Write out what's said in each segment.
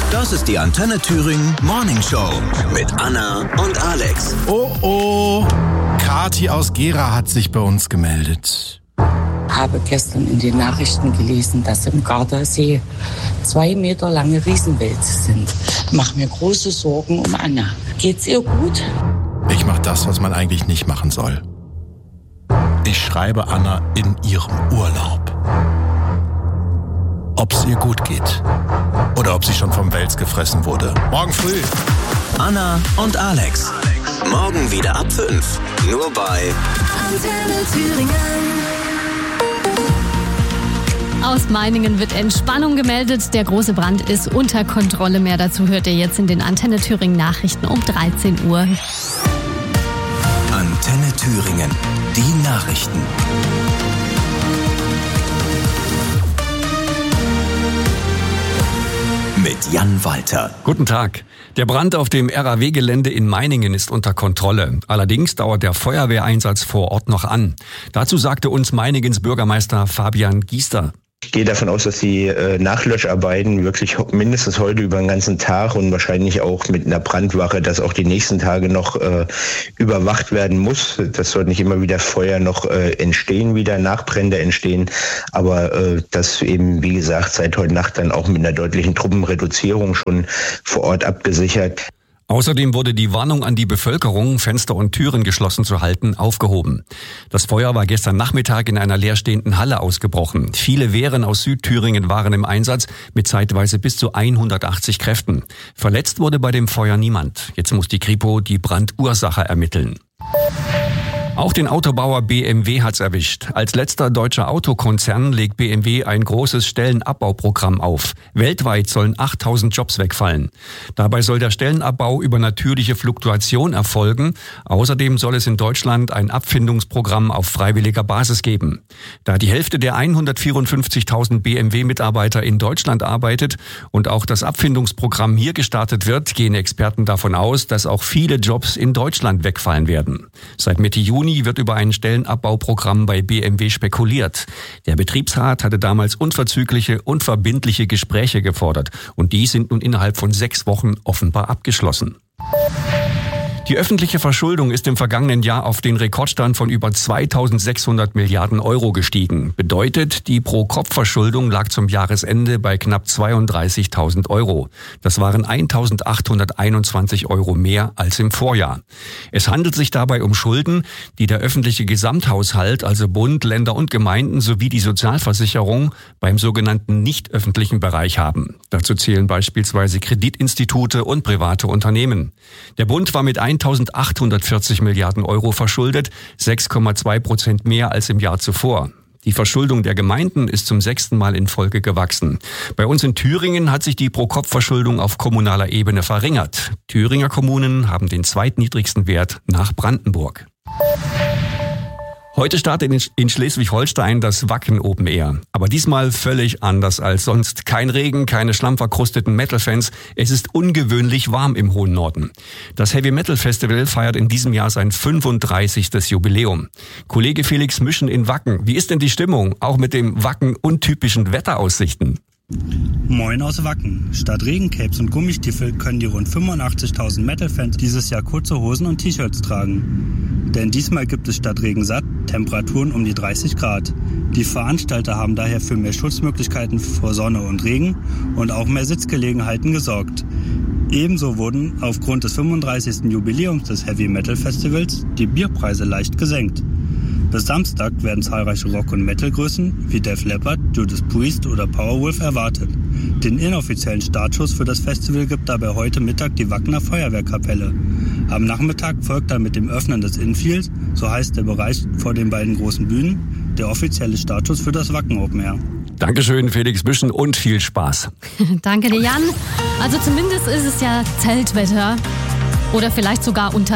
Das ist die Antenne Thüringen Morning Show mit Anna und Alex. Oh, Kathi aus Gera hat sich bei uns gemeldet. Habe gestern in den Nachrichten gelesen, dass im Gardasee 2 Meter lange Riesenwälze sind. Mach mir große Sorgen um Anna. Geht's ihr gut? Ich mache das, was man eigentlich nicht machen soll. Ich schreibe Anna in ihrem Urlaub. Ob es ihr gut geht oder ob sie schon vom Wels gefressen wurde. Morgen früh. Anna und Alex. Morgen wieder ab 5. Nur bei Antenne Thüringen. Aus Meiningen wird Entspannung gemeldet. Der große Brand ist unter Kontrolle. Mehr dazu hört ihr jetzt in den Antenne Thüringen Nachrichten um 13 Uhr. Antenne Thüringen. Die Nachrichten. Mit Jan Walter. Guten Tag. Der Brand auf dem RAW-Gelände in Meiningen ist unter Kontrolle. Allerdings dauert der Feuerwehreinsatz vor Ort noch an. Dazu sagte uns Meiningens Bürgermeister Fabian Giester. Ich gehe davon aus, dass die Nachlöscharbeiten wirklich mindestens heute über den ganzen Tag und wahrscheinlich auch mit einer Brandwache, dass auch die nächsten Tage noch überwacht werden muss. Das soll nicht immer wieder Feuer noch entstehen, wieder Nachbrände entstehen. Aber das eben, wie gesagt, seit heute Nacht dann auch mit einer deutlichen Truppenreduzierung schon vor Ort abgesichert. Außerdem wurde die Warnung an die Bevölkerung, Fenster und Türen geschlossen zu halten, aufgehoben. Das Feuer war gestern Nachmittag in einer leerstehenden Halle ausgebrochen. Viele Wehren aus Südthüringen waren im Einsatz, mit zeitweise bis zu 180 Kräften. Verletzt wurde bei dem Feuer niemand. Jetzt muss die Kripo die Brandursache ermitteln. Auch den Autobauer BMW hat's erwischt. Als letzter deutscher Autokonzern legt BMW ein großes Stellenabbauprogramm auf. Weltweit sollen 8000 Jobs wegfallen. Dabei soll der Stellenabbau über natürliche Fluktuation erfolgen. Außerdem soll es in Deutschland ein Abfindungsprogramm auf freiwilliger Basis geben. Da die Hälfte der 154.000 BMW-Mitarbeiter in Deutschland arbeitet und auch das Abfindungsprogramm hier gestartet wird, gehen Experten davon aus, dass auch viele Jobs in Deutschland wegfallen werden. Seit Mitte Juni wird über ein Stellenabbauprogramm bei BMW spekuliert. Der Betriebsrat hatte damals unverzügliche und verbindliche Gespräche gefordert. Und die sind nun innerhalb von 6 Wochen offenbar abgeschlossen. Die öffentliche Verschuldung ist im vergangenen Jahr auf den Rekordstand von über 2.600 Milliarden Euro gestiegen. Bedeutet, die Pro-Kopf-Verschuldung lag zum Jahresende bei knapp 32.000 Euro. Das waren 1.821 Euro mehr als im Vorjahr. Es handelt sich dabei um Schulden, die der öffentliche Gesamthaushalt, also Bund, Länder und Gemeinden sowie die Sozialversicherung beim sogenannten nicht öffentlichen Bereich haben. Dazu zählen beispielsweise Kreditinstitute und private Unternehmen. Der Bund war mit 1.840 Milliarden Euro verschuldet, 6,2% mehr als im Jahr zuvor. Die Verschuldung der Gemeinden ist zum 6. Mal in Folge gewachsen. Bei uns in Thüringen hat sich die Pro-Kopf-Verschuldung auf kommunaler Ebene verringert. Thüringer Kommunen haben den zweitniedrigsten Wert nach Brandenburg. Heute startet in Schleswig-Holstein das Wacken Open Air. Aber diesmal völlig anders als sonst. Kein Regen, keine schlammverkrusteten Metal-Fans. Es ist ungewöhnlich warm im hohen Norden. Das Heavy Metal Festival feiert in diesem Jahr sein 35. Jubiläum. Kollege Felix Müschen in Wacken. Wie ist denn die Stimmung? Auch mit dem Wacken untypischen Wetteraussichten. Moin aus Wacken. Statt Regencapes und Gummistiefel können die rund 85.000 Metal-Fans dieses Jahr kurze Hosen und T-Shirts tragen. Denn diesmal gibt es statt Regen satt Temperaturen um die 30 Grad. Die Veranstalter haben daher für mehr Schutzmöglichkeiten vor Sonne und Regen und auch mehr Sitzgelegenheiten gesorgt. Ebenso wurden aufgrund des 35. Jubiläums des Heavy Metal Festivals die Bierpreise leicht gesenkt. Bis Samstag werden zahlreiche Rock- und Metal-Größen wie Def Leppard, Judas Priest oder Powerwolf erwartet. Den inoffiziellen Startschuss für das Festival gibt dabei heute Mittag die Wackener Feuerwehrkapelle. Am Nachmittag folgt dann mit dem Öffnen des Infields, so heißt der Bereich vor den beiden großen Bühnen, der offizielle Startschuss für das Wacken Open Air. Dankeschön, Felix Büschen, und viel Spaß. Danke dir, Jan. Also zumindest ist es ja Zeltwetter oder vielleicht sogar unter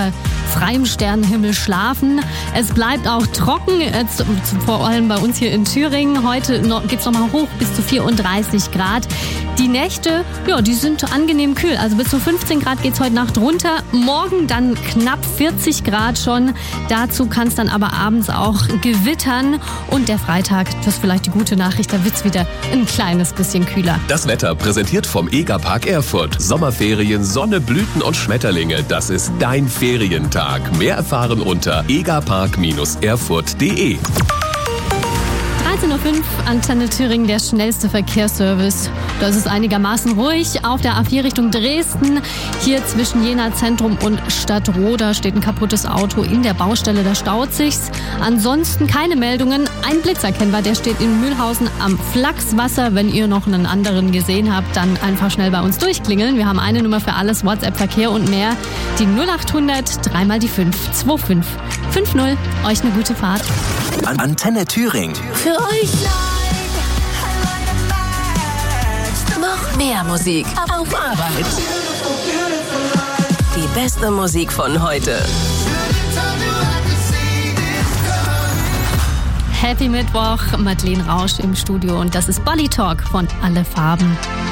freiem Sternenhimmel schlafen. Es bleibt auch trocken, vor allem bei uns hier in Thüringen. Heute geht es nochmal hoch bis zu 34 Grad. Die Nächte, ja, die sind angenehm kühl. Also bis zu 15 Grad geht es heute Nacht runter. Morgen dann knapp 40 Grad schon. Dazu kann es dann aber abends auch gewittern. Und der Freitag, das ist vielleicht die gute Nachricht, da wird es wieder ein kleines bisschen kühler. Das Wetter präsentiert vom EGA-Park Erfurt. Sommerferien, Sonne, Blüten und Schmetterlinge. Das ist dein Ferientag. Mehr erfahren unter egapark-erfurt.de. 13.05 Uhr, Antenne Thüringen, der schnellste Verkehrsservice. Da ist es einigermaßen ruhig. Auf der A4 Richtung Dresden, hier zwischen Jena Zentrum und Stadtroda steht ein kaputtes Auto in der Baustelle, da staut sich's. Ansonsten keine Meldungen. Ein Blitz erkennbar, der steht in Mühlhausen am Flachswasser. Wenn ihr noch einen anderen gesehen habt, dann einfach schnell bei uns durchklingeln. Wir haben eine Nummer für alles, WhatsApp, Verkehr und mehr. Die 0800 3 mal die 5 25 50. Euch eine gute Fahrt. Antenne Thüringen. Für euch noch mehr Musik auf Arbeit. Die beste Musik von heute. Happy Mittwoch, Madeleine Rausch im Studio und das ist Bolly Talk von Alle Farben.